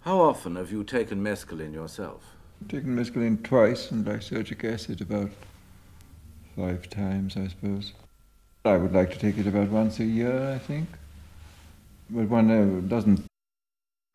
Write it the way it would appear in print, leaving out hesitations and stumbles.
How often have you taken mescaline yourself? I've taken mescaline twice and lysergic acid about 5 times, I suppose. I would like to take it about once a year, I think. But one doesn't